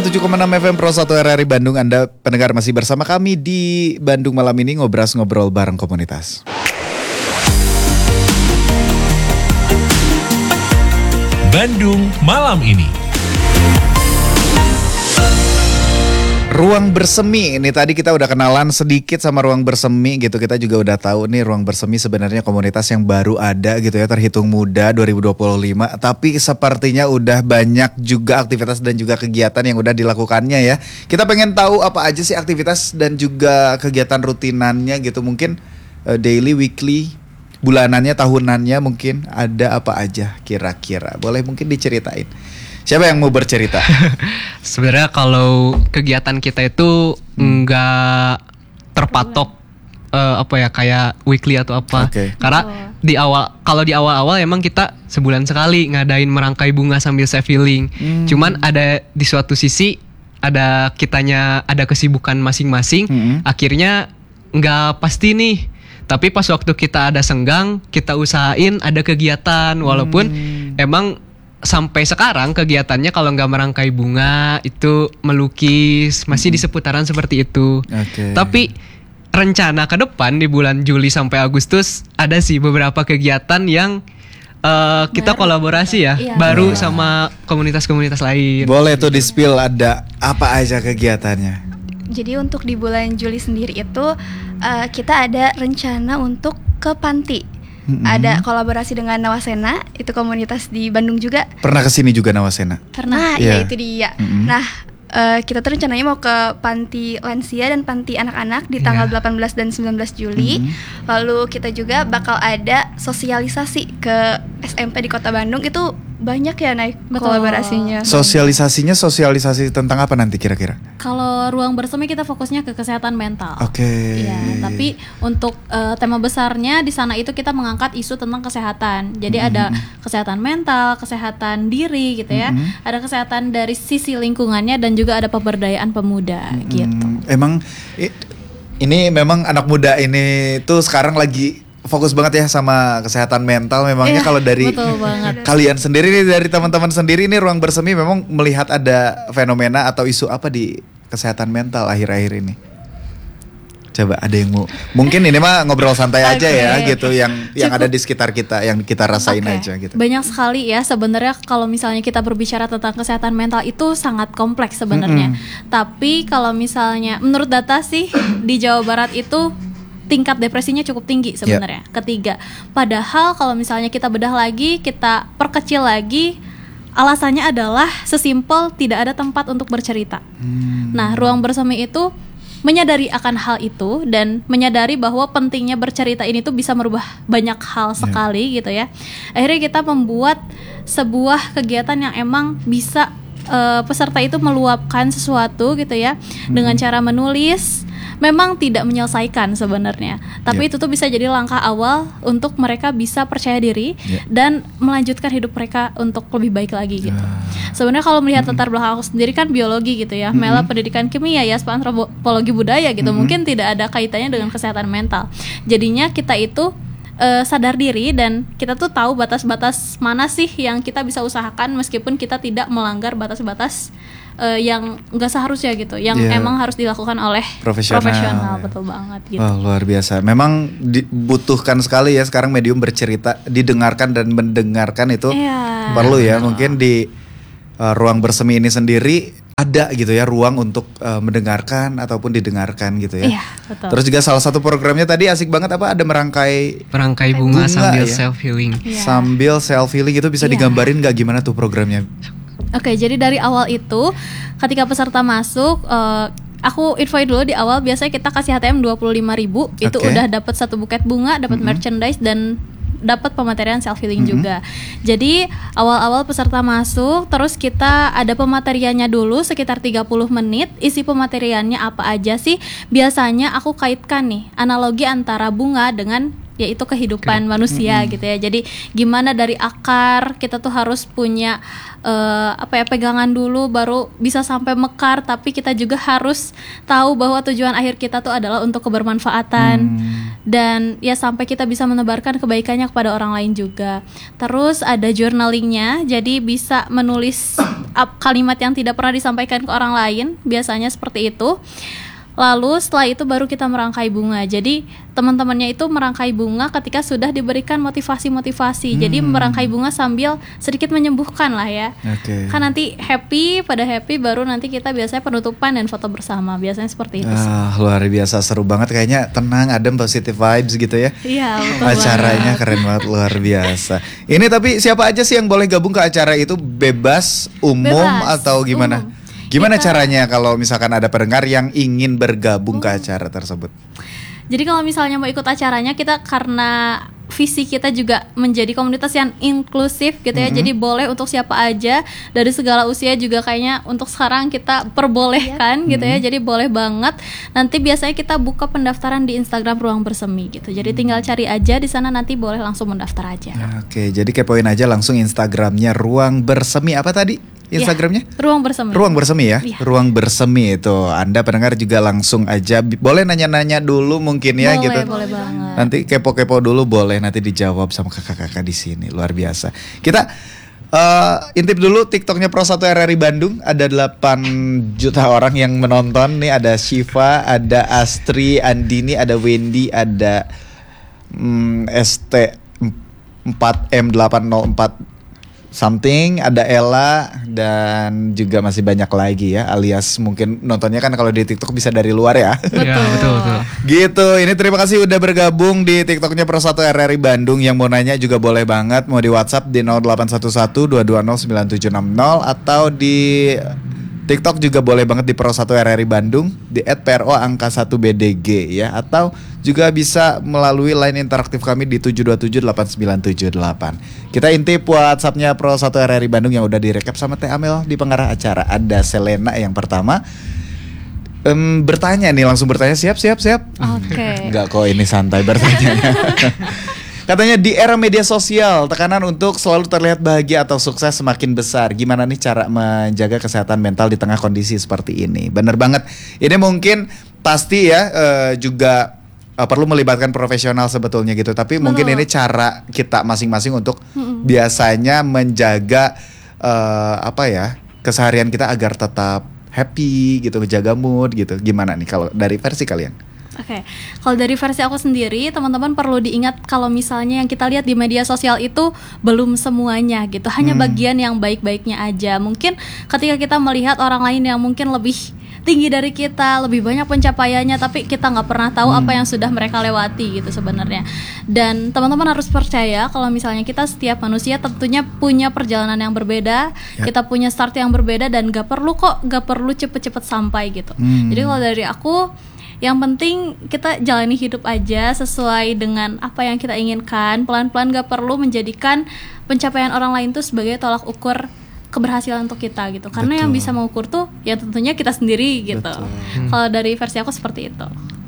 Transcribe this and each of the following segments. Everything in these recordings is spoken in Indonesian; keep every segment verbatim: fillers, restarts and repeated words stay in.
tujuh koma enam F M Pro satu R R I Bandung. Anda pendengar masih bersama kami di Bandung malam ini, ngobras ngobrol bareng komunitas. Bandung malam ini. Ruang Bersemi, ini tadi kita udah kenalan sedikit sama Ruang Bersemi gitu. Kita juga udah tahu nih Ruang Bersemi sebenarnya komunitas yang baru ada gitu ya, terhitung muda dua ribu dua puluh lima. Tapi sepertinya udah banyak juga aktivitas dan juga kegiatan yang udah dilakukannya ya. Kita pengen tahu apa aja sih aktivitas dan juga kegiatan rutinannya gitu. Mungkin uh, daily, weekly, bulanannya, tahunannya mungkin ada apa aja kira-kira. Boleh mungkin diceritain. Siapa yang mau bercerita? Sebenarnya kalau kegiatan kita itu enggak terpatok uh, apa ya kayak weekly atau apa. Okay. Karena oh. di awal kalau di awal-awal emang kita sebulan sekali ngadain merangkai bunga sambil self healing. Hmm. Cuman ada di suatu sisi ada kitanya ada kesibukan masing-masing. Hmm. Akhirnya enggak pasti nih. Tapi pas waktu kita ada senggang, kita usahain ada kegiatan walaupun hmm. emang sampai sekarang kegiatannya kalau nggak merangkai bunga itu melukis masih di seputaran seperti itu. Okay. Tapi rencana ke depan di bulan Juli sampai Agustus ada sih beberapa kegiatan yang uh, kita baru. kolaborasi ya iya. baru yeah. sama komunitas-komunitas lain. Boleh tuh di spill ada apa aja kegiatannya? Jadi untuk di bulan Juli sendiri itu uh, kita ada rencana untuk ke panti. Mm-hmm. Ada kolaborasi dengan Nawasena, itu komunitas di Bandung juga. Pernah kesini juga Nawasena? Pernah, yeah. ya itu dia. Mm-hmm. Nah, uh, kita tuh rencananya mau ke panti lansia dan panti anak-anak di tanggal yeah. delapan belas dan sembilan belas Juli. Mm-hmm. Lalu kita juga bakal ada sosialisasi ke S M P di Kota Bandung. Itu banyak ya naik Betul. kolaborasinya. Sosialisasinya sosialisasi tentang apa nanti kira-kira? Kalau Ruang Bersemi kita fokusnya ke kesehatan mental. Oke. Okay. Ya, tapi untuk uh, tema besarnya di sana itu kita mengangkat isu tentang kesehatan. Jadi mm-hmm. ada kesehatan mental, kesehatan diri gitu ya. Mm-hmm. Ada kesehatan dari sisi lingkungannya dan juga ada pemberdayaan pemuda mm-hmm. gitu. Emang ini memang anak muda ini tuh sekarang lagi fokus banget ya sama kesehatan mental. Memangnya eh, kalau dari kalian sendiri nih, dari teman-teman sendiri nih Ruang Bersemi memang melihat ada fenomena atau isu apa di kesehatan mental akhir-akhir ini? Coba ada yang mau, mungkin ini mah ngobrol santai aja okay. ya gitu, yang yang ada di sekitar kita, yang kita rasain okay. aja gitu. Banyak sekali ya sebenarnya kalau misalnya kita berbicara tentang kesehatan mental itu sangat kompleks sebenarnya. Mm-hmm. Tapi kalau misalnya menurut data sih di Jawa Barat itu tingkat depresinya cukup tinggi sebenarnya. Yeah. Ketiga, padahal kalau misalnya kita bedah lagi, kita perkecil lagi, alasannya adalah sesimpel tidak ada tempat untuk bercerita. Hmm. Nah, Ruang Bersemi itu menyadari akan hal itu dan menyadari bahwa pentingnya bercerita ini tuh bisa merubah banyak hal sekali yeah. gitu ya. Akhirnya kita membuat sebuah kegiatan yang emang bisa uh, peserta itu meluapkan sesuatu gitu ya hmm. dengan cara menulis. Memang tidak menyelesaikan sebenarnya, tapi yeah. itu tuh bisa jadi langkah awal untuk mereka bisa percaya diri yeah. dan melanjutkan hidup mereka untuk lebih baik lagi gitu. Uh. Sebenarnya kalau melihat mm-hmm. latar belakang aku sendiri kan biologi gitu ya, mm-hmm. Mela pendidikan kimia ya, antropologi budaya gitu, mm-hmm. mungkin tidak ada kaitannya dengan kesehatan mental. Jadinya kita itu uh, sadar diri dan kita tuh tahu batas-batas mana sih yang kita bisa usahakan meskipun kita tidak melanggar batas-batas Uh, yang nggak seharusnya gitu, yang yeah. emang harus dilakukan oleh profesional, profesional ya. Betul banget gitu. Wah, luar biasa. Memang dibutuhkan sekali ya sekarang medium bercerita, didengarkan dan mendengarkan itu yeah. perlu ya. Mungkin di uh, Ruang Bersemi ini sendiri ada gitu ya ruang untuk uh, mendengarkan ataupun didengarkan gitu ya. Iya, betul. Terus juga salah satu programnya tadi asik banget apa ada merangkai merangkai bunga, bunga sambil ya? self healing. Yeah. Sambil self healing itu bisa yeah. digambarin nggak gimana tuh programnya? Oke, jadi dari awal itu ketika peserta masuk, uh, aku infoin dulu di awal, biasanya kita kasih H T M dua puluh lima ribu, itu okay. udah dapat satu buket bunga, dapat mm-hmm. merchandise dan dapat pematerian self healing mm-hmm. juga. Jadi awal-awal peserta masuk, terus kita ada pemateriannya dulu sekitar tiga puluh menit. Isi pemateriannya apa aja sih? Biasanya aku kaitkan nih analogi antara bunga dengan yaitu kehidupan manusia gitu ya. Jadi gimana dari akar kita tuh harus punya uh, apa ya pegangan dulu baru bisa sampai mekar, tapi kita juga harus tahu bahwa tujuan akhir kita tuh adalah untuk kebermanfaatan hmm. dan ya sampai kita bisa menebarkan kebaikannya kepada orang lain juga. Terus ada journalingnya, jadi bisa menulis kalimat yang tidak pernah disampaikan ke orang lain, biasanya seperti itu. Lalu setelah itu baru kita merangkai bunga. Jadi teman-temannya itu merangkai bunga ketika sudah diberikan motivasi-motivasi. Hmm. Jadi merangkai bunga sambil sedikit menyembuhkan lah ya. Okay. Kan nanti happy, pada happy baru nanti kita biasanya penutupan dan foto bersama. Biasanya seperti itu. Ah, luar biasa, seru banget. Kayaknya tenang, adem, positive vibes gitu ya. Iya, betul. Acaranya banget. Keren banget, luar biasa. Ini tapi siapa aja sih yang boleh gabung ke acara itu? Bebas, umum Bebas, atau gimana? Umum. Gimana Kita, caranya kalau misalkan ada pendengar yang ingin bergabung hmm. ke acara tersebut? Jadi kalau misalnya mau ikut acaranya, kita karena visi kita juga menjadi komunitas yang inklusif gitu ya. Mm-hmm. Jadi boleh untuk siapa aja dari segala usia juga, kayaknya untuk sekarang kita perbolehkan yeah. gitu ya. Jadi boleh banget. Nanti biasanya kita buka pendaftaran di Instagram Ruang Bersemi gitu. Jadi tinggal cari aja di sana, nanti boleh langsung mendaftar aja. Oke, jadi kepoin aja langsung Instagramnya Ruang Bersemi. Apa tadi Instagramnya? Ya, Ruang Bersemi. Ruang Bersemi ya? ya. Ruang Bersemi itu. Anda pendengar juga langsung aja boleh nanya-nanya dulu mungkin ya boleh, gitu. Boleh banget. Nanti kepo-kepo dulu boleh, nanti dijawab sama kakak-kakak di sini. Luar biasa. Kita uh, intip dulu TikToknya Pro satu R R I Bandung. Ada delapan juta orang yang menonton. Nih ada Shiva, ada Astri, Andini, ada Wendy, ada um, S T empat M delapan nol empat something, ada Ella, dan juga masih banyak lagi ya, alias mungkin nontonnya kan kalau di TikTok bisa dari luar ya. Iya, betul betul. Gitu. Ini terima kasih udah bergabung di TikToknya Pro satu R R I Bandung. Yang mau nanya juga boleh banget, mau di WhatsApp di nol delapan satu satu dua dua nol sembilan tujuh enam nol atau di TikTok juga boleh banget di Pro satu R R I Bandung di et pro angka satu b d g ya, atau juga bisa melalui line interaktif kami di tujuh dua tujuh delapan sembilan tujuh delapan. Kita intip WhatsApp-nya Pro satu R R I Bandung yang udah direkap sama Teh Amel di pengarah acara. Ada Selena yang pertama um, bertanya nih, langsung bertanya, siap siap siap. Oke. Okay. Enggak kok, ini santai bertanya. Katanya di era media sosial, tekanan untuk selalu terlihat bahagia atau sukses semakin besar. Gimana nih cara menjaga kesehatan mental di tengah kondisi seperti ini? Bener banget. Ini mungkin pasti ya uh, juga uh, perlu melibatkan profesional sebetulnya gitu. Tapi Betul. mungkin ini cara kita masing-masing untuk mm-mm. biasanya menjaga uh, apa ya keseharian kita agar tetap happy gitu, menjaga mood gitu. Gimana nih kalau dari versi kalian? Oke, okay. Kalau dari versi aku sendiri, teman-teman perlu diingat kalau misalnya yang kita lihat di media sosial itu belum semuanya gitu, hanya hmm. bagian yang baik-baiknya aja. Mungkin ketika kita melihat orang lain yang mungkin lebih tinggi dari kita, lebih banyak pencapaiannya, tapi kita nggak pernah tahu hmm. apa yang sudah mereka lewati gitu sebenarnya. Dan teman-teman harus percaya kalau misalnya kita setiap manusia tentunya punya perjalanan yang berbeda, ya. Kita punya start yang berbeda, dan nggak perlu kok, nggak perlu cepet-cepet sampai gitu. Hmm. Jadi kalau dari aku, yang penting kita jalani hidup aja sesuai dengan apa yang kita inginkan. Pelan-pelan, gak perlu menjadikan pencapaian orang lain tuh sebagai tolak ukur keberhasilan untuk kita gitu. Karena Betul. yang bisa mengukur tuh ya tentunya kita sendiri gitu. Hmm. Kalau dari versi aku seperti itu.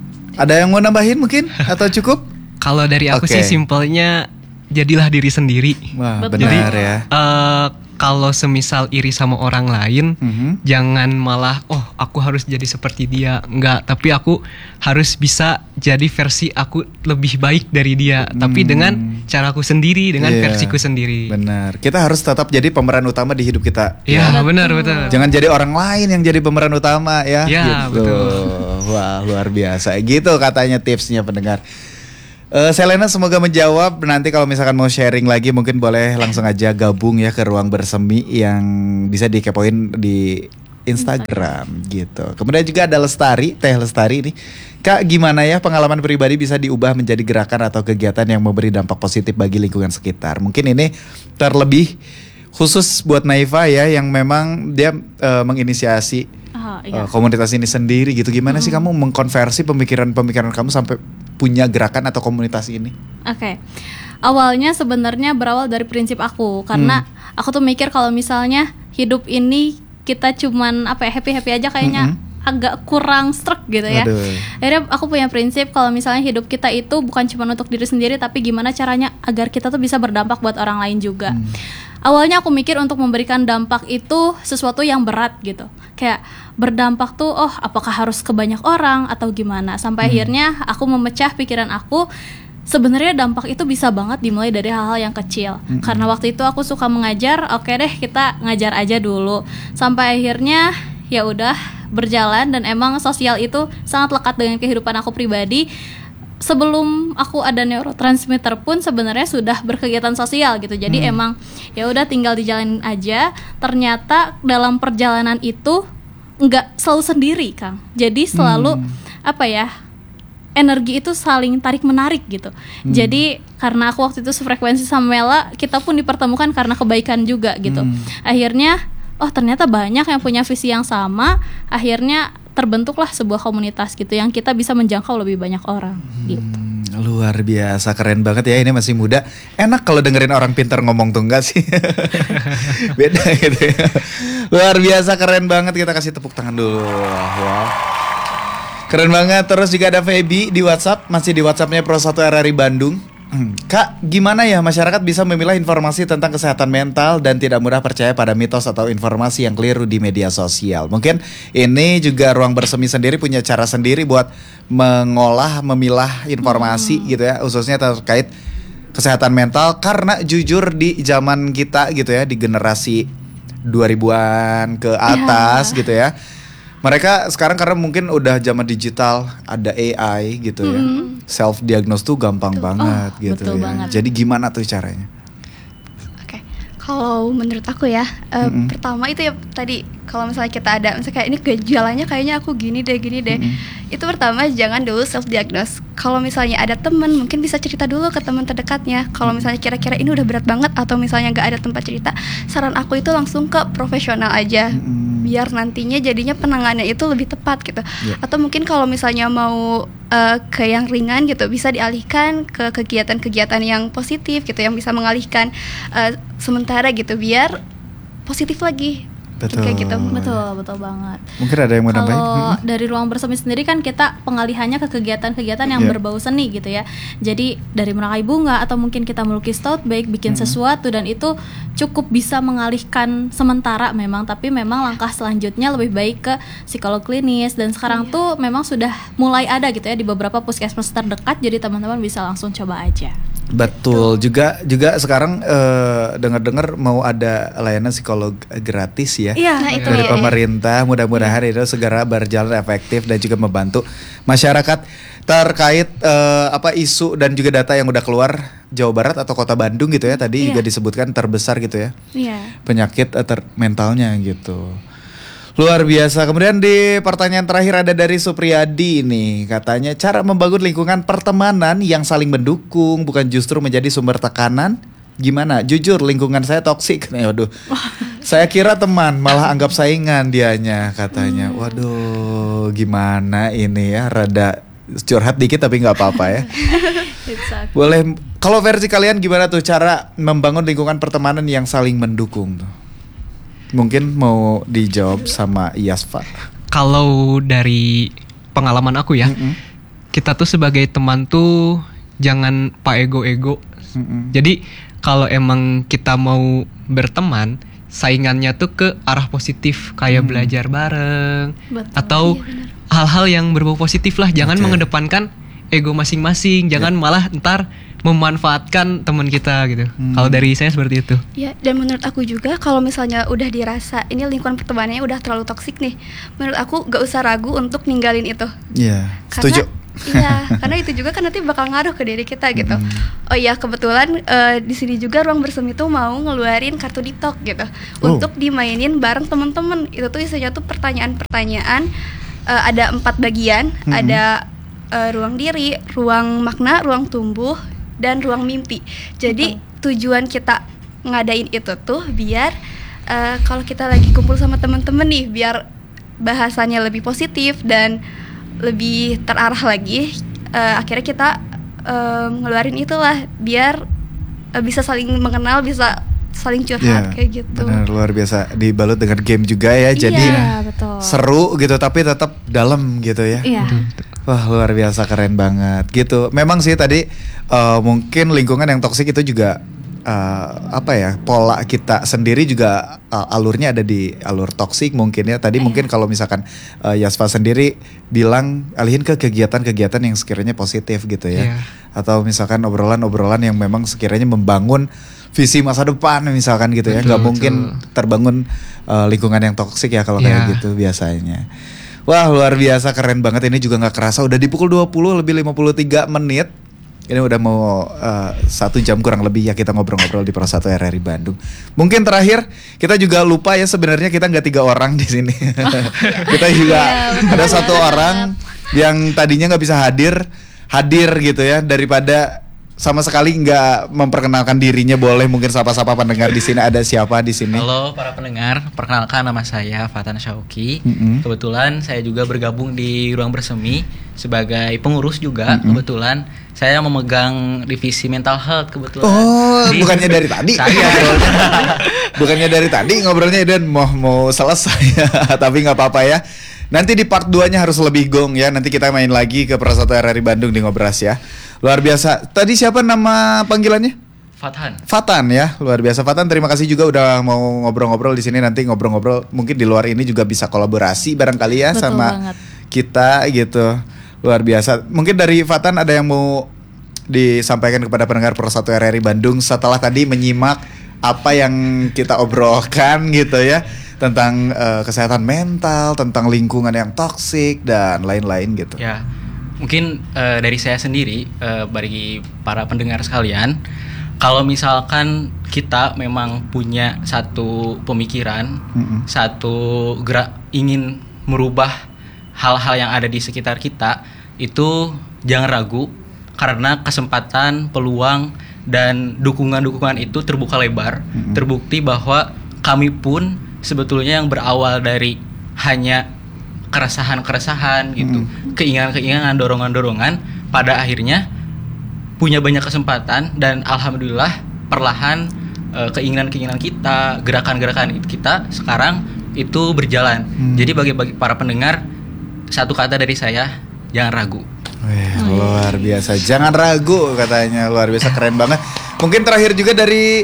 Ada yang mau nambahin mungkin atau cukup? Kalau dari aku okay. sih simpelnya jadilah diri sendiri. Wah, Betul. benar ya. Uh, kalau semisal iri sama orang lain, mm-hmm. jangan malah oh aku harus jadi seperti dia. Enggak, tapi aku harus bisa jadi versi aku lebih baik dari dia, mm. tapi dengan caraku sendiri, dengan yeah. versiku sendiri. Benar. Kita harus tetap jadi pemeran utama di hidup kita. Iya, ya. benar betul. Jangan jadi orang lain yang jadi pemeran utama ya. Iya, gitu. betul. Wah, luar biasa. Gitu katanya tipsnya pendengar. Uh, Selena semoga menjawab. Nanti kalau misalkan mau sharing lagi mungkin boleh langsung aja gabung ya ke Ruang Bersemi yang bisa dikepoin di Instagram, Instagram gitu. Kemudian juga ada Lestari, Teh Lestari ini. Kak, gimana ya pengalaman pribadi bisa diubah menjadi gerakan atau kegiatan yang memberi dampak positif bagi lingkungan sekitar? Mungkin ini terlebih khusus buat Naifa ya, yang memang dia uh, menginisiasi oh, iya. uh, komunitas ini sendiri gitu. Gimana hmm. sih kamu mengkonversi pemikiran-pemikiran kamu sampai punya gerakan atau komunitas ini? Oke, okay. Awalnya sebenarnya berawal dari prinsip aku, karena hmm. aku tuh mikir kalau misalnya hidup ini kita cuman apa ya happy happy aja kayaknya. Hmm-hmm. agak kurang struck gitu ya. Aduh. Akhirnya aku punya prinsip kalau misalnya hidup kita itu bukan cuma untuk diri sendiri, tapi gimana caranya agar kita tuh bisa berdampak buat orang lain juga. Hmm. Awalnya aku mikir untuk memberikan dampak itu sesuatu yang berat gitu. Kayak berdampak tuh, oh apakah harus ke banyak orang atau gimana. Sampai hmm. akhirnya aku memecah pikiran aku, sebenarnya dampak itu bisa banget dimulai dari hal-hal yang kecil. Hmm. Karena waktu itu aku suka mengajar, oke deh kita ngajar aja dulu. Sampai akhirnya ya udah berjalan, dan emang sosial itu sangat lekat dengan kehidupan aku pribadi. Sebelum aku ada neurotransmitter pun sebenarnya sudah berkegiatan sosial gitu. Jadi hmm. emang ya udah tinggal dijalanin aja. Ternyata dalam perjalanan itu nggak selalu sendiri, Kang. Jadi selalu hmm. apa ya? Energi itu saling tarik menarik gitu. Hmm. Jadi karena aku waktu itu sefrekuensi sama Mela, kita pun dipertemukan karena kebaikan juga gitu. Hmm. Akhirnya oh ternyata banyak yang punya visi yang sama. Akhirnya terbentuklah sebuah komunitas gitu yang kita bisa menjangkau lebih banyak orang hmm, gitu. Luar biasa, keren banget ya, ini masih muda. Enak kalau dengerin orang pintar ngomong tuh, enggak sih? Beda gitu ya. Luar biasa, keren banget, kita kasih tepuk tangan dulu. Wow. Keren banget. Terus juga ada Feby di WhatsApp, masih di WhatsAppnya Pro satu R R I Bandung. Kak, gimana ya masyarakat bisa memilah informasi tentang kesehatan mental dan tidak mudah percaya pada mitos atau informasi yang keliru di media sosial? Mungkin ini juga Ruang Bersemi sendiri punya cara sendiri buat mengolah, memilah informasi hmm. gitu ya, khususnya terkait kesehatan mental. Karena jujur di zaman kita gitu ya, di generasi dua ribuan ke atas ya. Gitu ya, mereka sekarang karena mungkin udah zaman digital, ada A I gitu ya, mm-hmm. self diagnose tuh gampang betul. banget oh, gitu ya. Banget. Jadi gimana tuh caranya? Oke, okay. Kalau menurut aku ya, uh, mm-hmm. pertama itu ya tadi kalau misalnya kita ada, misalnya kayak ini gejalanya kayaknya aku gini deh, gini deh. Mm-hmm. Itu pertama jangan dulu self diagnose. Kalau misalnya ada teman, mungkin bisa cerita dulu ke teman terdekatnya. Kalau misalnya kira-kira ini udah berat banget atau misalnya nggak ada tempat cerita, saran aku itu langsung ke profesional aja. Mm-hmm. Biar nantinya jadinya penanganannya itu lebih tepat gitu. Yeah. Atau mungkin kalau misalnya mau uh, ke yang ringan gitu, bisa dialihkan ke kegiatan-kegiatan yang positif gitu, yang bisa mengalihkan uh, sementara gitu, biar positif lagi. Betul. Kayak gitu. Betul, betul banget. Mungkin ada yang mau nambahin? Kalau dari Ruang Bersemi sendiri kan kita pengalihannya ke kegiatan-kegiatan yang yeah. berbau seni gitu ya. Jadi dari merangkai bunga atau mungkin kita melukis tote bag, bikin mm-hmm. sesuatu, dan itu cukup bisa mengalihkan sementara memang, tapi memang langkah selanjutnya lebih baik ke psikolog klinis, dan sekarang yeah. tuh memang sudah mulai ada gitu ya di beberapa puskesmas terdekat, jadi teman-teman bisa langsung coba aja. Betul, gitu. juga juga sekarang uh, dengar-dengar mau ada layanan psikolog gratis ya, ya nah, itu dari ya, pemerintah. Mudah-mudahan ya. itu segera berjalan efektif dan juga membantu masyarakat terkait uh, apa isu dan juga data yang udah keluar Jawa Barat atau Kota Bandung gitu ya. Tadi ya. juga disebutkan terbesar gitu ya, ya. penyakit uh, ter- mentalnya gitu. Luar biasa. Kemudian di pertanyaan terakhir ada dari Supriyadi nih, katanya cara membangun lingkungan pertemanan yang saling mendukung bukan justru menjadi sumber tekanan. Gimana? Jujur lingkungan saya toksik. Waduh. Saya kira teman, malah anggap saingan dianya, katanya. Waduh, gimana ini ya? Rada curhat dikit tapi nggak apa-apa ya. Boleh. Kalau versi kalian gimana tuh cara membangun lingkungan pertemanan yang saling mendukung tuh? Mungkin mau dijawab sama Yasfa. Kalau dari pengalaman aku ya, mm-hmm. kita tuh sebagai teman tuh jangan pak ego-ego. Mm-hmm. Jadi kalau emang kita mau berteman, saingannya tuh ke arah positif, kayak mm. belajar bareng. Betul, atau iya hal-hal yang berbau positif lah. Jangan okay. mengedepankan ego masing-masing. Jangan yeah. malah ntar memanfaatkan teman kita gitu. Hmm. Kalau dari saya seperti itu. Ya, dan menurut aku juga kalau misalnya udah dirasa ini lingkungan pertemanannya udah terlalu toksik nih, menurut aku gak usah ragu untuk ninggalin itu. Iya, yeah, setuju. Iya, karena itu juga kan nanti bakal ngaruh ke diri kita gitu. Hmm. Oh iya, kebetulan uh, di sini juga Ruang Bersemi tuh mau ngeluarin kartu TikTok gitu, oh. untuk dimainin bareng teman-teman. Itu tuh isinya tuh pertanyaan-pertanyaan, uh, ada empat bagian, hmm. ada uh, ruang diri, ruang makna, ruang tumbuh, dan ruang mimpi. Jadi betul. Tujuan kita ngadain itu tuh biar uh, kalau kita lagi kumpul sama teman-teman nih, biar bahasanya lebih positif dan lebih terarah lagi. Uh, akhirnya kita uh, ngeluarin itulah biar uh, bisa saling mengenal, bisa saling curhat, yeah, kayak gitu. Benar, luar biasa, dibalut dengan game juga ya. Jadi iya, betul. seru gitu tapi tetap dalam gitu ya. Iya. Wah luar biasa keren banget gitu. Memang sih tadi uh, mungkin lingkungan yang toksik itu juga uh, apa ya, pola kita sendiri juga uh, alurnya ada di alur toksik mungkin ya. Tadi Eh. mungkin kalau misalkan uh, Yasfa sendiri bilang alihin ke kegiatan-kegiatan yang sekiranya positif gitu ya. Iya. Atau misalkan obrolan-obrolan yang memang sekiranya membangun visi masa depan misalkan gitu ya. Betul, Nggak mungkin betul. terbangun uh, lingkungan yang toksik ya kalau Iya. kayak gitu biasanya. Wah luar biasa keren banget, ini juga nggak kerasa udah di pukul dua puluh lebih lima puluh tiga menit. Ini udah mau uh, satu jam kurang lebih ya kita ngobrol-ngobrol di Pro satu R R I Bandung. Mungkin terakhir kita juga lupa ya sebenarnya kita nggak tiga orang di sini. Kita juga Iya, ada satu orang yang tadinya nggak bisa hadir, hadir gitu ya, daripada sama sekali nggak memperkenalkan dirinya. Boleh mungkin sapa-sapa pendengar di sini, ada siapa di sini? Halo para pendengar, perkenalkan nama saya Fatan Syauki. Mm-mm. Kebetulan saya juga bergabung di Ruang Bersemi sebagai pengurus juga. Mm-mm. Kebetulan saya memegang divisi mental health kebetulan. Oh, Di- bukannya dari tadi? Saya. Ngobrolnya. Bukannya dari tadi ngobrolnya dan mau mau selesai ya. Tapi nggak apa-apa ya. Nanti di part dua-nya harus lebih gong ya. Nanti kita main lagi ke Pro satu R R I Bandung di Ngobras ya. Luar biasa. Tadi siapa nama panggilannya? Fathan. Fatan ya, luar biasa Fatan. Terima kasih juga udah mau ngobrol-ngobrol di sini. Nanti ngobrol-ngobrol mungkin di luar ini juga bisa kolaborasi barangkali ya. Betul sama banget. kita gitu. Luar biasa. Mungkin dari Fatan ada yang mau disampaikan kepada pendengar Pro satu R R I Bandung setelah tadi menyimak apa yang kita obrolkan gitu ya, tentang eh, kesehatan mental, tentang lingkungan yang toksik dan lain-lain gitu. Ya, mungkin eh, dari saya sendiri eh, bagi para pendengar sekalian, kalau misalkan kita memang punya satu pemikiran, Mm-mm. satu gerak ingin merubah hal-hal yang ada di sekitar kita, itu jangan ragu karena kesempatan, peluang dan dukungan-dukungan itu terbuka lebar. Mm-mm. Terbukti bahwa kami pun sebetulnya yang berawal dari hanya keresahan-keresahan gitu, keinginan-keinginan, dorongan-dorongan, pada akhirnya punya banyak kesempatan dan alhamdulillah perlahan eh, keinginan-keinginan kita, gerakan-gerakan kita sekarang itu berjalan. Hmm. Jadi bagi bagi para pendengar, satu kata dari saya, jangan ragu. Wih, luar biasa. Jangan ragu katanya, luar biasa keren banget. Mungkin terakhir juga dari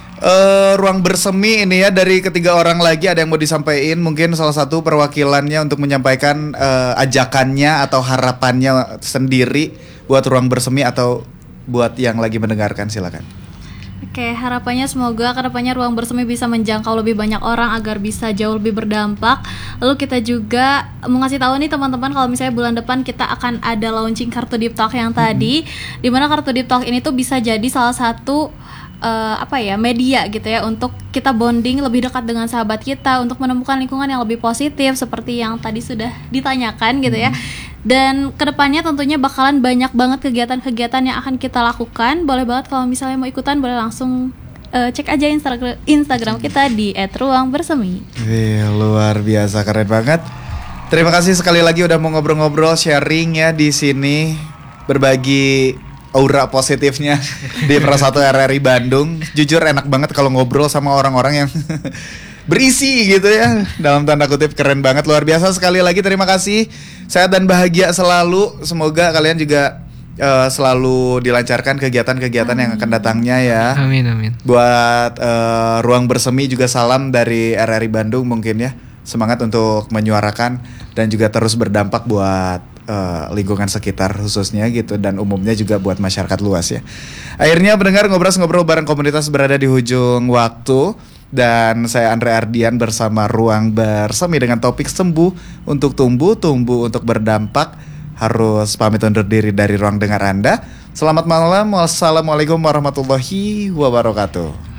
eh, Ruang Bersemi ini ya, dari ketiga orang lagi ada yang mau disampaikan, mungkin salah satu perwakilannya untuk menyampaikan eh, ajakannya atau harapannya sendiri buat Ruang Bersemi atau buat yang lagi mendengarkan, silakan. Oke, harapannya semoga kedepannya Ruang Bersemi bisa menjangkau lebih banyak orang agar bisa jauh lebih berdampak. Lalu kita juga mau ngasih tahu nih teman-teman kalau misalnya bulan depan kita akan ada launching kartu Deep Talk yang tadi, di mana kartu Deep Talk ini tuh bisa jadi salah satu eh, apa ya, media gitu ya untuk kita bonding lebih dekat dengan sahabat kita untuk menemukan lingkungan yang lebih positif seperti yang tadi sudah ditanyakan gitu ya. Dan kedepannya tentunya bakalan banyak banget kegiatan-kegiatan yang akan kita lakukan. Boleh banget kalau misalnya mau ikutan, boleh langsung eh, cek aja Instagram Instagram kita di et ruang bersemi. Wih, luar biasa keren banget. Terima kasih sekali lagi udah mau ngobrol-ngobrol, sharing ya di sini, berbagi aura positifnya di Pro satu R R I Bandung. Jujur enak banget kalau ngobrol sama orang-orang yang berisi gitu ya, dalam tanda kutip. Keren banget, luar biasa sekali lagi. Terima kasih, sehat dan bahagia selalu. Semoga kalian juga eh, selalu dilancarkan kegiatan-kegiatan yang akan datangnya ya. Amin amin. Buat eh, Ruang Bersemi juga salam dari R R I Bandung mungkin ya. Semangat untuk menyuarakan dan juga terus berdampak buat eh, lingkungan sekitar khususnya gitu, dan umumnya juga buat masyarakat luas ya. Akhirnya pendengar ngobrol-ngobrol bareng komunitas berada di hujung waktu. Dan saya Andre Ardian bersama Ruang Bersemi dengan topik sembuh untuk tumbuh, tumbuh untuk berdampak. Harus pamit undur diri dari ruang dengar Anda. Selamat malam, wassalamualaikum warahmatullahi wabarakatuh.